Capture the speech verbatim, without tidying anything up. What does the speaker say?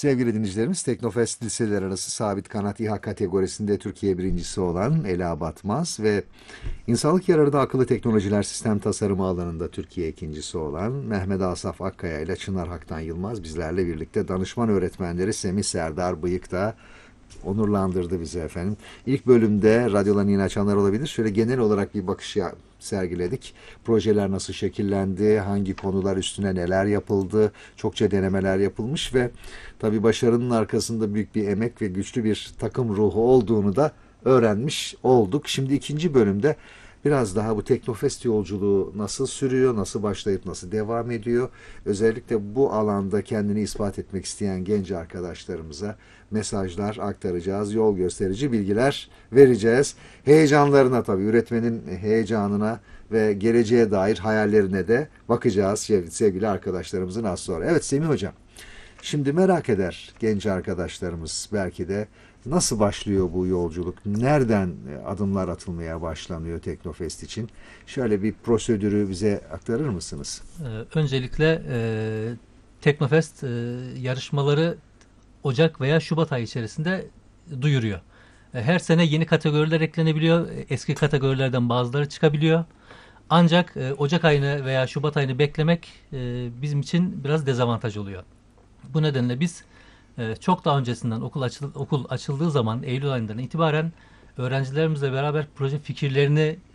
Sevgili dinleyicilerimiz, Teknofest liseler arası sabit kanat İHA kategorisinde Türkiye birincisi olan Ela Batmaz ve insanlık yararı da akıllı teknolojiler sistem tasarımı alanında Türkiye ikincisi olan Mehmet Asaf Akkaya ile Çınar Haktan Yılmaz bizlerle birlikte danışman öğretmenleri Semih Serdar Bıyık da onurlandırdı bizi efendim. İlk bölümde radyolarını yeni açanlar olabilir. Şöyle genel olarak bir bakış ya- sergiledik. Projeler nasıl şekillendi, hangi konular üstüne neler yapıldı, çokça denemeler yapılmış ve tabii başarının arkasında büyük bir emek ve güçlü bir takım ruhu olduğunu da öğrenmiş olduk. Şimdi ikinci bölümde biraz daha bu Teknofest yolculuğu nasıl sürüyor, nasıl başlayıp nasıl devam ediyor? Özellikle bu alanda kendini ispat etmek isteyen genç arkadaşlarımıza mesajlar aktaracağız, yol gösterici bilgiler vereceğiz. Heyecanlarına tabii, üretmenin heyecanına ve geleceğe dair hayallerine de bakacağız sevgili arkadaşlarımızın az sonra. Evet Semih Hocam, şimdi merak eder genç arkadaşlarımız belki de nasıl başlıyor bu yolculuk? Nereden adımlar atılmaya başlanıyor Teknofest için? Şöyle bir prosedürü bize aktarır mısınız? Ee, öncelikle e, Teknofest e, yarışmaları Ocak veya Şubat ayı içerisinde duyuruyor. E, her sene yeni kategoriler eklenebiliyor. E, Eski kategorilerden bazıları çıkabiliyor. Ancak e, Ocak ayını veya Şubat ayını beklemek e, bizim için biraz dezavantaj oluyor. Bu nedenle biz e, çok daha öncesinden okul, açıl, okul açıldığı zaman Eylül ayından itibaren öğrencilerimizle beraber proje fikirlerini